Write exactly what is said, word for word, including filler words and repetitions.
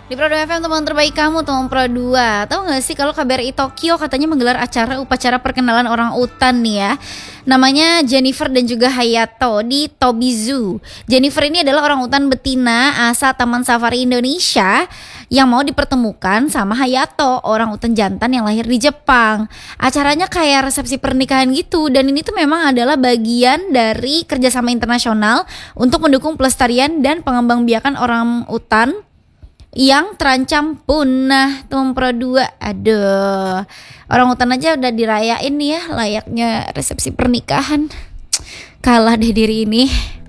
Di Pro dua F M, teman terbaik kamu, teman Pro dua. Tahu gak sih kalau K B R I Tokyo katanya menggelar acara upacara perkenalan orang utan nih ya. Namanya Jennifer dan juga Hayato di Tobi Zoo. Jennifer ini adalah orang utan betina asal Taman Safari Indonesia yang mau dipertemukan sama Hayato, orang utan jantan yang lahir di Jepang. Acaranya kayak resepsi pernikahan gitu, dan ini tuh memang adalah bagian dari kerjasama internasional untuk mendukung pelestarian dan pengembangbiakan orang utan yang terancam punah. Teman Pro dua, aduh, orang hutan aja udah dirayain nih ya layaknya resepsi pernikahan. Kalah deh diri ini.